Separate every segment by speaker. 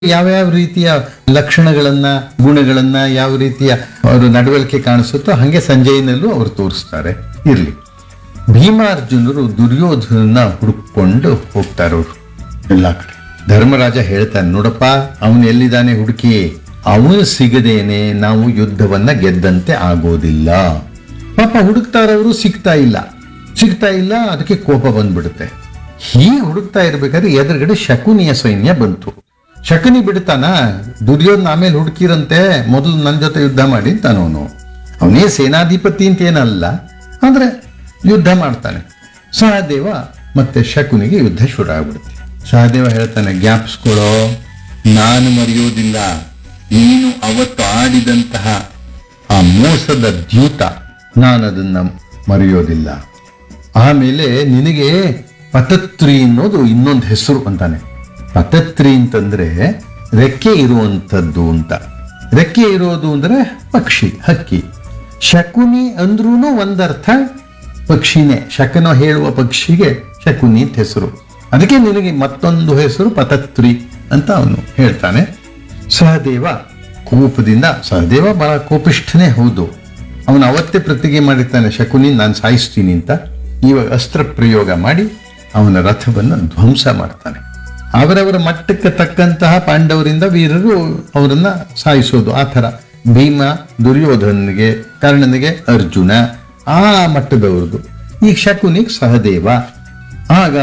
Speaker 1: ಯಾವ್ಯಾವ ರೀತಿಯ ಲಕ್ಷಣಗಳನ್ನ ಗುಣಗಳನ್ನ ಯಾವ ರೀತಿಯ ಅವರ ನಡವಳಿಕೆ ಕಾಣಿಸುತ್ತೋ ಹಾಗೆ ಸಂಜಯನಲ್ಲೂ ಅವರು ತೋರಿಸ್ತಾರೆ. ಇರ್ಲಿ, ಭೀಮಾರ್ಜುನರು ದುರ್ಯೋಧನನ್ನ ಹುಡುಕೊಂಡು ಹೋಗ್ತಾರೆ ಅವರು ಎಲ್ಲಾ ಕಡೆ. ಧರ್ಮರಾಜ ಹೇಳ್ತಾನೆ, ನೋಡಪ್ಪ ಅವನು ಎಲ್ಲಿದ್ದಾನೆ ಹುಡುಕಿ, ಅವನು ಸಿಗದೇನೆ ನಾವು ಯುದ್ಧವನ್ನ ಗೆದ್ದಂತೆ ಆಗೋದಿಲ್ಲ. ಪಾಪ ಹುಡುಕ್ತಾರವರು ಸಿಗ್ತಾ ಇಲ್ಲ, ಅದಕ್ಕೆ ಕೋಪ ಬಂದ್ಬಿಡುತ್ತೆ. ಹೀಗೆ ಹುಡುಕ್ತಾ ಇರ್ಬೇಕಾದ್ರೆ ಎದುರುಗಡೆ ಶಕುನಿಯ ಸೈನ್ಯ ಬಂತು. ಶಕುನಿ ಬಿಡ್ತಾನ, ದುರ್ಯೋಧನ ಆಮೇಲೆ ಹುಡುಕಿರಂತೆ, ಮೊದಲು ನನ್ನ ಜೊತೆ ಯುದ್ಧ ಮಾಡಿ ಅಂತಾನವನು. ಅವನೇ ಸೇನಾಧಿಪತಿ ಅಂತ ಏನಲ್ಲ, ಆದ್ರೆ ಯುದ್ಧ ಮಾಡ್ತಾನೆ. ಸಹದೇವ ಮತ್ತೆ ಶಕುನಿಗೆ ಯುದ್ಧ ಶುರು ಆಗ್ಬಿಡುತ್ತೆ. ಸಹದೇವ ಹೇಳ್ತಾನೆ, ಜ್ಞಾಪಿಸ್ಕೊಳ್ಳೋ, ನಾನು ಮರೆಯೋದಿಲ್ಲ, ನೀನು ಅವತ್ತು ಆಡಿದಂತಹ ಆ ಮೋಸದ ದ್ಯೂತ ನಾನು ಅದನ್ನ ಮರೆಯೋದಿಲ್ಲ. ಆಮೇಲೆ ನಿನಗೆ ಪತತ್ರಿ ಅನ್ನೋದು ಇನ್ನೊಂದು ಹೆಸರು ಅಂತಾನೆ. ಪತತ್ರಿ ಅಂತಂದ್ರೆ ರೆಕ್ಕೆ ಇರುವಂಥದ್ದು ಅಂತ. ರೆಕ್ಕೆ ಇರೋದು ಅಂದ್ರೆ ಪಕ್ಷಿ, ಹಕ್ಕಿ. ಶಕುನಿ ಅಂದ್ರೂ ಒಂದರ್ಥ ಪಕ್ಷಿನೇ. ಶಕನ ಹೇಳುವ ಪಕ್ಷಿಗೆ ಶಕುನಿ ಅಂತ ಹೆಸರು. ಅದಕ್ಕೆ ನಿನಗೆ ಮತ್ತೊಂದು ಹೆಸರು ಪತತ್ರಿ ಅಂತ ಅವನು ಹೇಳ್ತಾನೆ. ಸಹದೇವ ಕೋಪದಿಂದ, ಸಹದೇವ ಬಹಳ ಕೋಪಿಷ್ಠನೇ ಹೌದು, ಅವನು ಅವತ್ತೇ ಪ್ರತಿಜ್ಞೆ ಮಾಡಿರ್ತಾನೆ, ಶಕುನಿ ನಾನು ಸಾಯಿಸ್ತೀನಿ ಅಂತ. ಇವಾಗ ಅಸ್ತ್ರ ಪ್ರಯೋಗ ಮಾಡಿ ಅವನ ರಥವನ್ನು ಧ್ವಂಸ ಮಾಡ್ತಾನೆ. ಅವರವರ ಮಟ್ಟಕ್ಕೆ ತಕ್ಕಂತಹ ಪಾಂಡವರಿಂದ ವೀರರು ಅವರನ್ನ ಸಾಯಿಸೋದು, ಆ ಥರ. ಭೀಮ ದುರ್ಯೋಧನಿಗೆ, ಕರ್ಣನಿಗೆ ಅರ್ಜುನ, ಆ ಮಟ್ಟದವ್ರದ್ದು. ಈಗ ಶಕುನಿಗೆ ಸಹದೇವ. ಆಗ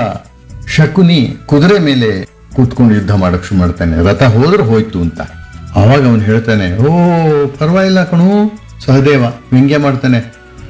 Speaker 1: ಶಕುನಿ ಕುದುರೆ ಮೇಲೆ ಕೂತ್ಕೊಂಡು ಯುದ್ಧ ಮಾಡಕ್ ಶುರು ಮಾಡ್ತಾನೆ. ರಥ ಹೋದ್ರೆ ಹೋಯ್ತು ಅಂತ. ಆವಾಗ ಅವನು ಹೇಳ್ತಾನೆ, ಓ ಪರವಾಗಿಲ್ಲ ಕಣು ಸಹದೇವ. ವ್ಯಂಗ್ಯ ಮಾಡ್ತಾನೆ,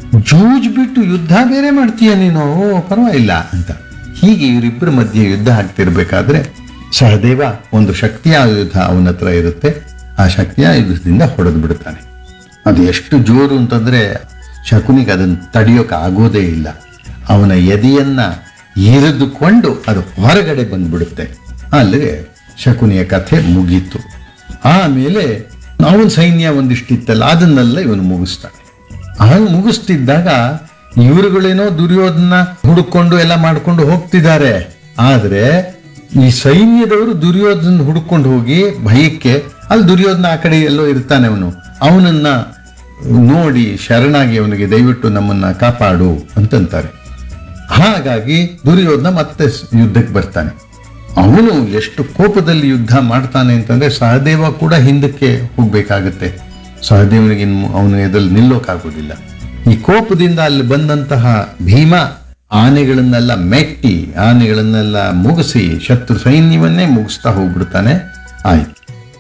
Speaker 1: ಜೂಜ್ ಬಿಟ್ಟು ಯುದ್ಧ ಬೇರೆ ಮಾಡ್ತೀಯ ನೀನು, ಓ ಪರವಾಗಿಲ್ಲ ಅಂತ. ಹೀಗೆ ಇವರಿಬ್ಬರ ಮಧ್ಯೆ ಯುದ್ಧ ಆಗ್ತಿರ್ಬೇಕಾದ್ರೆ ಸಹದೇವ ಒಂದು ಶಕ್ತಿಯಾಯುಧ ಅವನ ಹತ್ರ ಇರುತ್ತೆ. ಆ ಶಕ್ತಿಯಾಯುಧದಿಂದ ಹೊಡೆದು ಬಿಡ್ತಾನೆ. ಅದು ಎಷ್ಟು ಜೋರು ಅಂತಂದ್ರೆ ಶಕುನಿಗೆ ಅದನ್ನು ತಡೆಯೋಕೆ ಆಗೋದೇ ಇಲ್ಲ. ಅವನ ಎದೆಯನ್ನ ಇರಿದುಕೊಂಡು ಅದು ಹೊರಗಡೆ ಬಂದ್ಬಿಡುತ್ತೆ. ಅಲ್ಲಿಗೆ ಶಕುನಿಯ ಕಥೆ ಮುಗೀತು. ಆಮೇಲೆ ಅವನ ಸೈನ್ಯ ಒಂದಿಷ್ಟಿತ್ತಲ್ಲ, ಅದನ್ನೆಲ್ಲ ಇವನು ಮುಗಿಸ್ತಾನೆ. ಹಾಗೆ ಮುಗಿಸ್ತಿದ್ದಾಗ ಇವರುಗಳೇನೋ ದುರ್ಯೋಧನ ಹುಡುಕೊಂಡು ಎಲ್ಲ ಮಾಡ್ಕೊಂಡು ಹೋಗ್ತಿದ್ದಾರೆ. ಆದ್ರೆ ಈ ಸೈನ್ಯದವರು ದುರ್ಯೋಧನ ಹುಡುಕೊಂಡು ಹೋಗಿ ಭಯಕ್ಕೆ, ಅಲ್ಲಿ ದುರ್ಯೋಧನ ಆ ಕಡೆ ಎಲ್ಲೋ ಇರ್ತಾನೆ. ಅವನನ್ನ ನೋಡಿ ಶರಣಾಗಿ ಅವನಿಗೆ ದಯವಿಟ್ಟು ನಮ್ಮನ್ನ ಕಾಪಾಡು ಅಂತಂತಾರೆ. ಹಾಗಾಗಿ ದುರ್ಯೋಧನ ಮತ್ತೆ ಯುದ್ಧಕ್ಕೆ ಬರ್ತಾನೆ. ಅವನು ಎಷ್ಟು ಕೋಪದಲ್ಲಿ ಯುದ್ಧ ಮಾಡ್ತಾನೆ ಅಂತಂದ್ರೆ ಸಹದೇವ ಕೂಡ ಹಿಂದಕ್ಕೆ ಹೋಗ್ಬೇಕಾಗತ್ತೆ. ಸಹದೇವನಿಗೆ ಅವನು ಎದುರಲ್ಲಿ ನಿಲ್ಲೋಕಾಗೋದಿಲ್ಲ. ಈ ಕೋಪದಿಂದ ಅಲ್ಲಿ ಬಂದಂತಹ ಭೀಮ ಆನೆಗಳನ್ನೆಲ್ಲ ಮೆಟ್ಟಿ, ಆನೆಗಳನ್ನೆಲ್ಲ ಮುಗಿಸಿ ಶತ್ರು ಸೈನ್ಯವನ್ನೇ ಮುಗಿಸ್ತಾ ಹೋಗ್ಬಿಡ್ತಾನೆ. ಆಯ್ತು.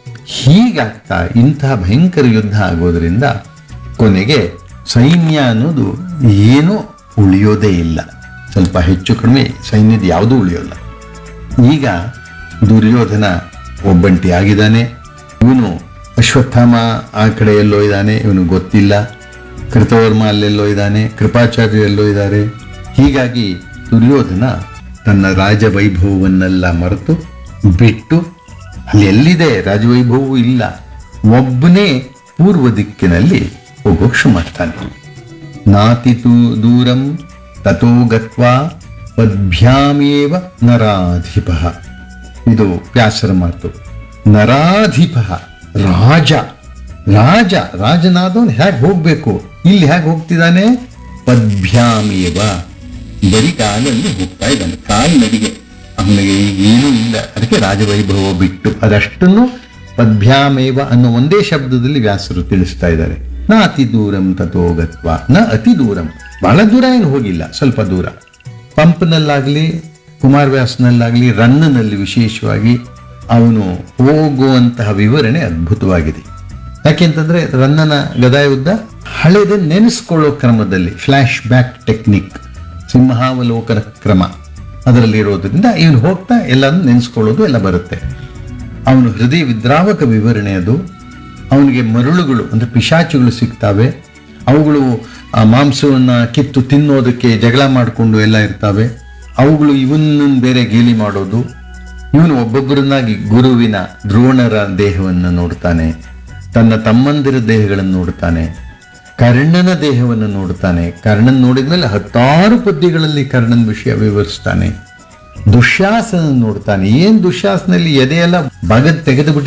Speaker 1: ಹೀಗಾಗ್ತಾ ಇಂತಹ ಭಯಂಕರ ಯುದ್ಧ ಆಗೋದ್ರಿಂದ ಕೊನೆಗೆ ಸೈನ್ಯ ಅನ್ನೋದು ಏನೂ ಉಳಿಯೋದೇ ಇಲ್ಲ. ಸ್ವಲ್ಪ ಹೆಚ್ಚು ಕಡಿಮೆ ಸೈನ್ಯದ ಯಾವುದೂ ಉಳಿಯೋಲ್ಲ. ಈಗ ದುರ್ಯೋಧನ ಒಬ್ಬಂಟಿ ಆಗಿದ್ದಾನೆ. ಇವನು ಅಶ್ವತ್ಥಾಮ ಆ ಕಡೆ ಎಲ್ಲೋ ಇದ್ದಾನೆ, ಇವನು ಗೊತ್ತಿಲ್ಲ. ಕೃತವರ್ಮ ಅಲ್ಲೆಲ್ಲೋ ಇದ್ದಾನೆ, ಕೃಪಾಚಾರ್ಯ ಎಲ್ಲೋ ಇದ್ದಾರೆ. ಹೀಗಾಗಿ ದುರ್ಯೋಧನ ತನ್ನ ರಾಜವೈಭವವನ್ನೆಲ್ಲ ಮರೆತು ಬಿಟ್ಟು, ಅಲ್ಲಿ ಎಲ್ಲಿದೆ ರಾಜವೈಭವವೂ ಇಲ್ಲ, ಒಬ್ಬನೇ ಪೂರ್ವ ದಿಕ್ಕಿನಲ್ಲಿ ಹೋಗೋಕ್ ಶುರು ಮಾಡ್ತಾನೆ. ನಾತಿತು ದೂರಂ ತಥೋ ಗತ್ವಾ ಪದ್ಭ್ಯಾಮೇವ ನರಾಧಿಪ. ಇದು ವ್ಯಾಸರ ಮಾತು. ನರಾಧಿಪ ರಾಜನಾದವನು ಹೇಗೆ ಹೋಗ್ಬೇಕು, ಇಲ್ಲಿ ಹೇಗೆ ಹೋಗ್ತಿದ್ದಾನೆ? ಪದ್ಭ್ಯಾಮೇವ, ಬರೀ ಕಾಲಲ್ಲಿ ಹೋಗ್ತಾ ಇದ್ದಾನೆ, ಕಾಲ್ನಡಿಗೆ. ಅವನಿಗೆ ಏನೂ ಇಲ್ಲ, ಅದಕ್ಕೆ ರಾಜವೈಭವ ಬಿಟ್ಟು. ಅದಷ್ಟನ್ನು ಪದ್ಭ್ಯಾಮೇವ ಅನ್ನೋ ಒಂದೇ ಶಬ್ದದಲ್ಲಿ ವ್ಯಾಸರು ತಿಳಿಸ್ತಾ ಇದ್ದಾರೆ. ನ ಅತಿ ದೂರಂ ತಥೋ ಗತ್ವಾ, ನ ಅತಿ ದೂರಂ, ಬಹಳ ದೂರ ಏನು ಹೋಗಿಲ್ಲ, ಸ್ವಲ್ಪ ದೂರ. ಪಂಪ್ನಲ್ಲಾಗ್ಲಿ ಕುಮಾರವ್ಯಾಸನಲ್ಲಾಗ್ಲಿ ರನ್ನನಲ್ಲಿ ವಿಶೇಷವಾಗಿ ಅವನು ಹೋಗುವಂತಹ ವಿವರಣೆ ಅದ್ಭುತವಾಗಿದೆ. ಯಾಕೆಂತಂದ್ರೆ ರನ್ನನ ಗದಾಯುದ್ಧ ಹಳೆದ ನೆನೆಸ್ಕೊಳ್ಳೋ ಕ್ರಮದಲ್ಲಿ ಫ್ಲಾಶ್ ಬ್ಯಾಕ್ ಟೆಕ್ನಿಕ್, ಸಿಂಹಾವಲೋಕನ ಕ್ರಮ ಅದರಲ್ಲಿರೋದ್ರಿಂದ ಇವನು ಹೋಗ್ತಾ ಎಲ್ಲಾನು ನೆನೆಸ್ಕೊಳ್ಳೋದು ಎಲ್ಲ ಬರುತ್ತೆ. ಅವನು ಹೃದಯ ವಿದ್ರಾವಕ ವಿವರಣೆ ಅದು. ಅವನಿಗೆ ಮರುಳುಗಳು ಅಂದ್ರೆ ಪಿಶಾಚುಗಳು ಸಿಗ್ತಾವೆ. ಅವುಗಳು ಆ ಮಾಂಸವನ್ನ ಕಿತ್ತು ತಿನ್ನೋದಕ್ಕೆ ಜಗಳ ಮಾಡಿಕೊಂಡು ಎಲ್ಲ ಇರ್ತಾವೆ. ಅವುಗಳು ಇವನ್ನ ಬೇರೆ ಗೇಲಿ ಮಾಡೋದು. ಇವನು ಒಬ್ಬೊಬ್ಬರನ್ನಾಗಿ ಗುರುವಿನ ದ್ರೋಣರ ದೇಹವನ್ನು ನೋಡ್ತಾನೆ, ತನ್ನ ತಮ್ಮಂದಿರ ದೇಹಗಳನ್ನು ನೋಡ್ತಾನೆ, ಕರ್ಣನ ದೇಹವನ್ನು ನೋಡ್ತಾನೆ. ಕರ್ಣನ್ ನೋಡಿದ್ಮೇಲೆ 16 ಪದ್ಯಗಳಲ್ಲಿ ಕರ್ಣನ ವಿಷಯ ವಿವರಿಸ್ತಾನೆ. ದುಶ್ಯಾಸನ ನೋಡ್ತಾನೆ. ಏನ್ ದುಶ್ಯಾಸನಲ್ಲಿ ಎದೆಯೆಲ್ಲ ಬಗದ್ ತೆಗೆದು